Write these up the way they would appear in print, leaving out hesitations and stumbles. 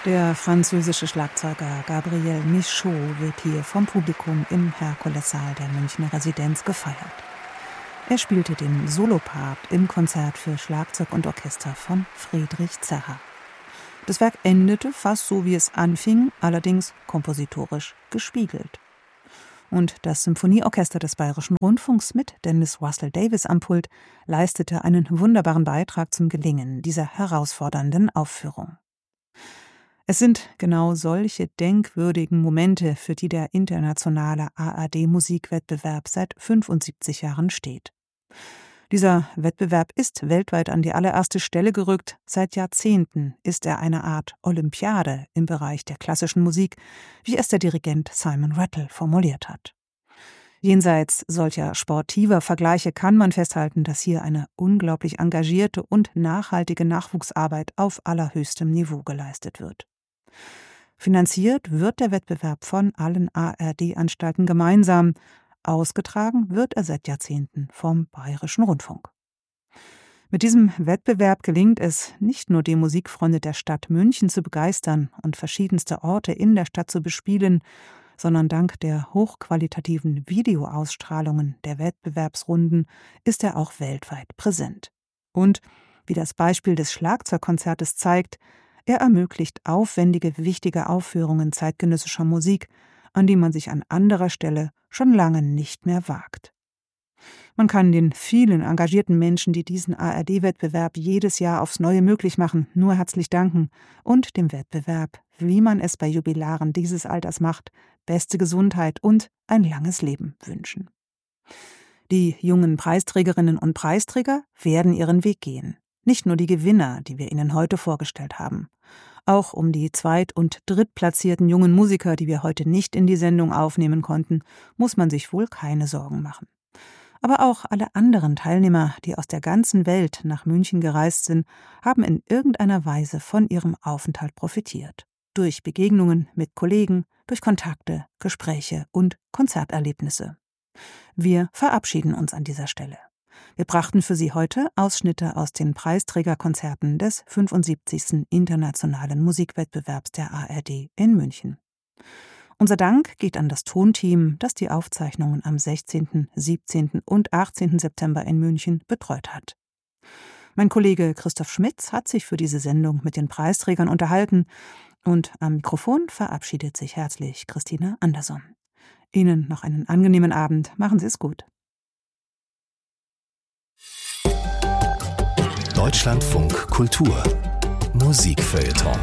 Der französische Schlagzeuger Gabriel Michaud wird hier vom Publikum im Herkulessaal der Münchner Residenz gefeiert. Er spielte den Solopart im Konzert für Schlagzeug und Orchester von Friedrich Zerha. Das Werk endete fast so, wie es anfing, allerdings kompositorisch gespiegelt. Und das Symphonieorchester des Bayerischen Rundfunks mit Dennis Russell Davies am Pult leistete einen wunderbaren Beitrag zum Gelingen dieser herausfordernden Aufführung. Es sind genau solche denkwürdigen Momente, für die der internationale ARD-Musikwettbewerb seit 75 Jahren steht. Dieser Wettbewerb ist weltweit an die allererste Stelle gerückt. Seit Jahrzehnten ist er eine Art Olympiade im Bereich der klassischen Musik, wie es der Dirigent Simon Rattle formuliert hat. Jenseits solcher sportiver Vergleiche kann man festhalten, dass hier eine unglaublich engagierte und nachhaltige Nachwuchsarbeit auf allerhöchstem Niveau geleistet wird. Finanziert wird der Wettbewerb von allen ARD-Anstalten gemeinsam. Ausgetragen wird er seit Jahrzehnten vom Bayerischen Rundfunk. Mit diesem Wettbewerb gelingt es, nicht nur die Musikfreunde der Stadt München zu begeistern und verschiedenste Orte in der Stadt zu bespielen, sondern dank der hochqualitativen Videoausstrahlungen der Wettbewerbsrunden ist er auch weltweit präsent. Und, wie das Beispiel des Schlagzeugkonzertes zeigt, er ermöglicht aufwendige, wichtige Aufführungen zeitgenössischer Musik, an die man sich an anderer Stelle schon lange nicht mehr wagt. Man kann den vielen engagierten Menschen, die diesen ARD-Wettbewerb jedes Jahr aufs Neue möglich machen, nur herzlich danken und dem Wettbewerb, wie man es bei Jubilaren dieses Alters macht, beste Gesundheit und ein langes Leben wünschen. Die jungen Preisträgerinnen und Preisträger werden ihren Weg gehen. Nicht nur die Gewinner, die wir Ihnen heute vorgestellt haben. Auch um die Zweit- und Drittplatzierten jungen Musiker, die wir heute nicht in die Sendung aufnehmen konnten, muss man sich wohl keine Sorgen machen. Aber auch alle anderen Teilnehmer, die aus der ganzen Welt nach München gereist sind, haben in irgendeiner Weise von ihrem Aufenthalt profitiert. Durch Begegnungen mit Kollegen, durch Kontakte, Gespräche und Konzerterlebnisse. Wir verabschieden uns an dieser Stelle. Wir brachten für Sie heute Ausschnitte aus den Preisträgerkonzerten des 75. Internationalen Musikwettbewerbs der ARD in München. Unser Dank geht an das Tonteam, das die Aufzeichnungen am 16., 17. und 18. September in München betreut hat. Mein Kollege Christoph Schmitz hat sich für diese Sendung mit den Preisträgern unterhalten und am Mikrofon verabschiedet sich herzlich Christina Anderson. Ihnen noch einen angenehmen Abend. Machen Sie es gut. Deutschlandfunk Kultur Musikfeuilleton.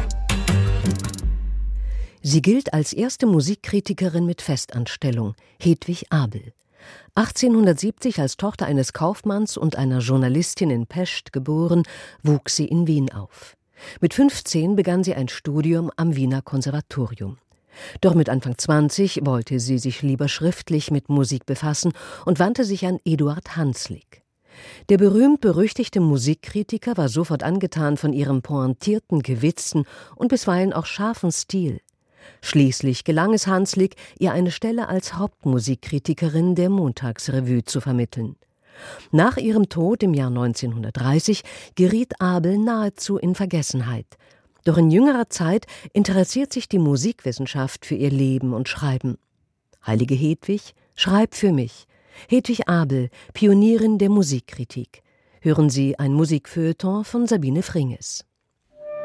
Sie gilt als erste Musikkritikerin mit Festanstellung, Hedwig Abel. 1870 als Tochter eines Kaufmanns und einer Journalistin in Pesth geboren, wuchs sie in Wien auf. Mit 15 begann sie ein Studium am Wiener Konservatorium. Doch mit Anfang 20 wollte sie sich lieber schriftlich mit Musik befassen und wandte sich an Eduard Hanslick. Der berühmt-berüchtigte Musikkritiker war sofort angetan von ihrem pointierten, gewitzten und bisweilen auch scharfen Stil. Schließlich gelang es Hanslick, ihr eine Stelle als Hauptmusikkritikerin der Montagsrevue zu vermitteln. Nach ihrem Tod im Jahr 1930 geriet Abel nahezu in Vergessenheit. Doch in jüngerer Zeit interessiert sich die Musikwissenschaft für ihr Leben und Schreiben. Heilige Hedwig, schreib für mich. Hedwig Abel, Pionierin der Musikkritik. Hören Sie ein Musikfeuilleton von Sabine Fringes.